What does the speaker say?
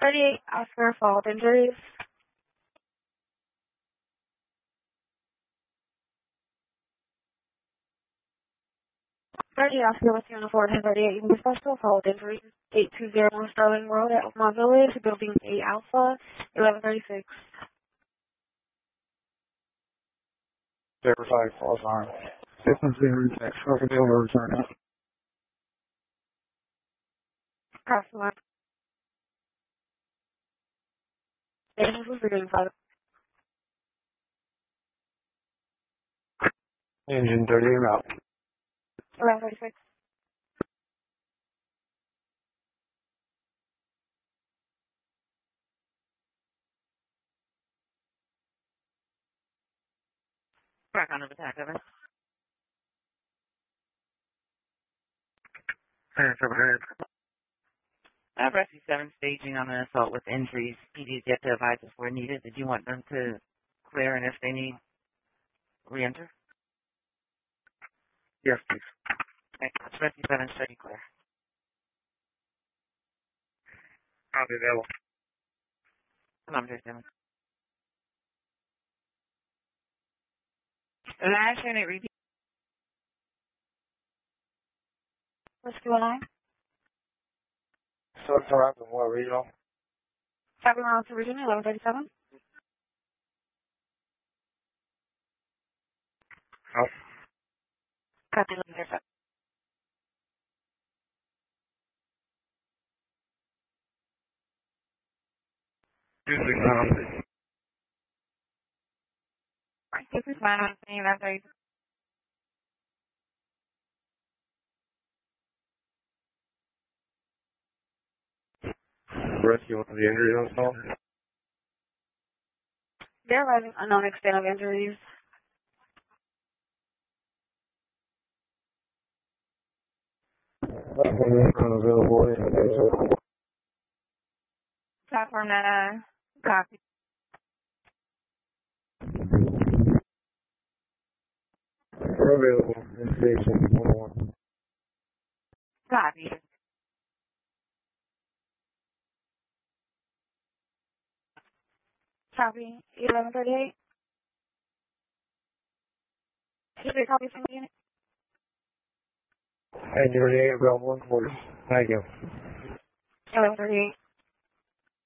38 Oscar fault injuries. 30 Oscar with uniform 1038 Eagle Special fault injuries. 820 Sterling Road at Oakmont Village, Building 8 Alpha, 1136. Zero 5, false arm. Systems being reset. Crocodile return out. Cross the line. Engines was reading 5. Engine 30 route. 1136. Back on the attack, over. I have Rescue 7 staging on an assault with injuries. PDs yet to advise us where needed. Did you want them to clear and if they need re-enter? Yes, please. Okay, Rescue 7 study clear. I'll be available. Number 7. Last unit repeat. Rescue 9. So it's around the more regional. Copy round to Virginia, 1137. Oh. Copy 1137. This is mine on scene, 1137. Rescue with the injury on call. They're arriving unknown extent of injuries. Unavailable. Platform 9, copy. We're available in station 101. Copy. Copy 1138. Should we copy from the unit? And you're available in quarters. Thank you. 1138.